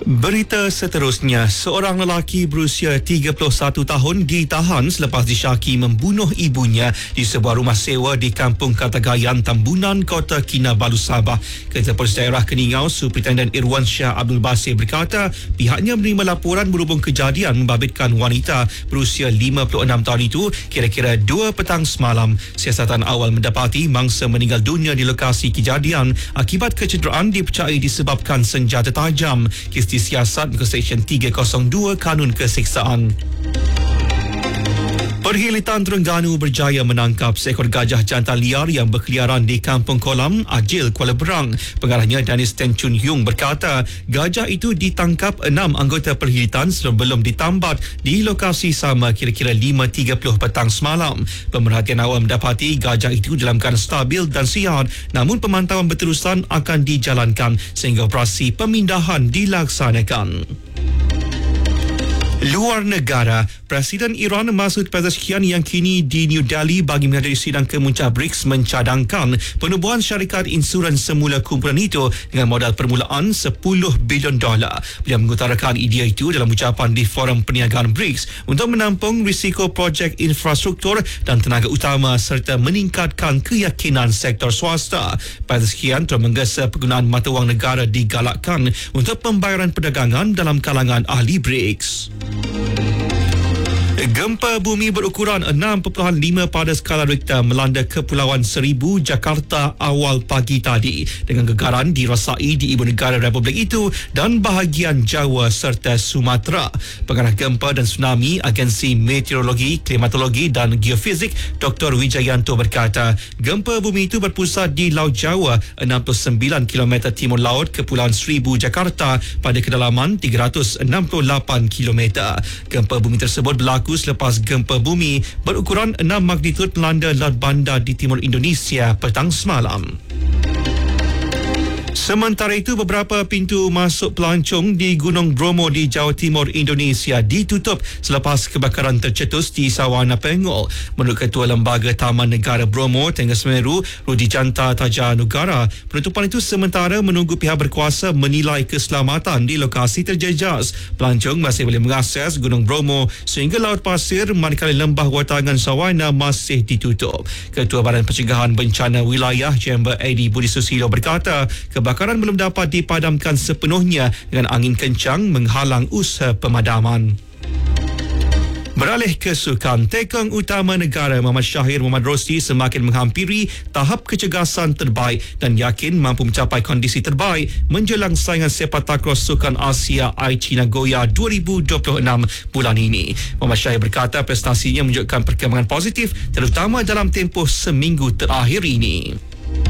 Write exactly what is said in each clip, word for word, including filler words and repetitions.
Berita seterusnya, seorang lelaki berusia tiga puluh satu tahun ditahan selepas disyaki membunuh ibunya di sebuah rumah sewa di Kampung Katagayan, Tambunan, Kota Kinabalu, Sabah. Ketua Polis Daerah Keningau, Superintendent Irwan Shah Abdul Basir berkata pihaknya menerima laporan berhubung kejadian membabitkan wanita berusia lima puluh enam tahun itu kira-kira dua petang semalam. Siasatan awal mendapati mangsa meninggal dunia di lokasi kejadian akibat kecederaan dipercayai disebabkan senjata tajam. Kes disiasat ke Seksyen tiga kosong dua Kanun Keseksaan. Perkhidmatan Terengganu berjaya menangkap seekor gajah jantan liar yang berkeliaran di Kampung Kolam, Ajil, Kuala Berang. Pengarahnya Danis Ten Chun Yung berkata gajah itu ditangkap enam anggota perkhidmatan sebelum ditambat di lokasi sama kira-kira lima tiga puluh petang semalam. Pemerhatian awal mendapati gajah itu dalam keadaan stabil dan sihat, namun pemantauan berterusan akan dijalankan sehingga operasi pemindahan dilaksanakan. Luar negara, Presiden Iran Masoud Pezeshkian yang kini di New Delhi bagi menghadiri sidang kemuncak BRICS mencadangkan penubuhan syarikat insurans semula kumpulan itu dengan modal permulaan sepuluh bilion dolar. Beliau mengutarakan idea itu dalam ucapan di Forum Perniagaan BRICS untuk menampung risiko projek infrastruktur dan tenaga utama serta meningkatkan keyakinan sektor swasta. Pezeshkian telah menggesa penggunaan mata wang negara digalakkan untuk pembayaran perdagangan dalam kalangan ahli BRICS. Gempa bumi berukuran enam perpuluhan lima pada skala Richter melanda Kepulauan Seribu, Jakarta awal pagi tadi dengan gegaran dirasai di ibu negara Republik itu dan bahagian Jawa serta Sumatera. Pengarah gempa dan tsunami Agensi Meteorologi, Klimatologi dan Geofizik Doktor Wijayanto berkata gempa bumi itu berpusat di Laut Jawa enam puluh sembilan kilometer timur laut Kepulauan Seribu, Jakarta pada kedalaman tiga ratus enam puluh lapan kilometer. Gempa bumi tersebut berlaku selepas gempa bumi berukuran enam magnitud melanda Laut Banda di timur Indonesia petang semalam. Sementara itu, beberapa pintu masuk pelancong di Gunung Bromo di Jawa Timur Indonesia ditutup selepas kebakaran tercetus di Sawana Pengol. Menurut Ketua Lembaga Taman Negara Bromo, Tengah Semeru, Rudi Janta Tajanugara, penutupan itu sementara menunggu pihak berkuasa menilai keselamatan di lokasi terjejas. Pelancong masih boleh mengakses Gunung Bromo sehingga Laut Pasir manakala lembah watangan Sawana masih ditutup. Ketua Badan Pencegahan Bencana Wilayah Chamber A D Budi Susilo berkata kebakaran Kebakaran belum dapat dipadamkan sepenuhnya dengan angin kencang menghalang usaha pemadaman. Beralih ke sukan, tekong utama negara Muhammad Syahir Muhammad Rosli semakin menghampiri tahap kecergasan terbaik dan yakin mampu mencapai kondisi terbaik menjelang saingan sepak takraw Sukan Asia Aichi Nagoya dua ribu dua puluh enam bulan ini. Muhammad Syahir berkata prestasinya menunjukkan perkembangan positif terutama dalam tempoh seminggu terakhir ini.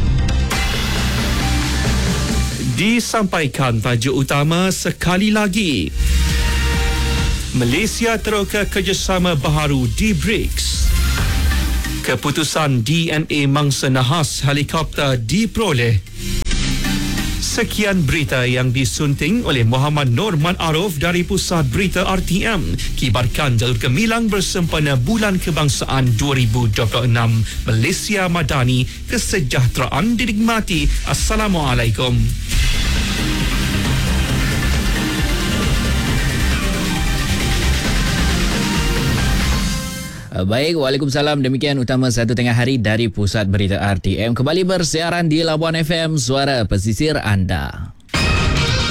Disampaikan tajuk utama sekali lagi. Malaysia teroka kerjasama baharu di BRICS. Keputusan D N A mangsa nahas helikopter diperoleh. Sekian berita yang disunting oleh Muhammad Nur Arif dari Pusat Berita R T M. Kibarkan jalur gemilang bersempena Bulan Kebangsaan dua ribu dua puluh enam. Malaysia Madani, kesejahteraan dinikmati. Assalamualaikum. Baik, Waalaikumsalam. Demikian utama satu tengah hari dari Pusat Berita R T M. Kembali bersiaran di Labuan F M, suara pesisir anda.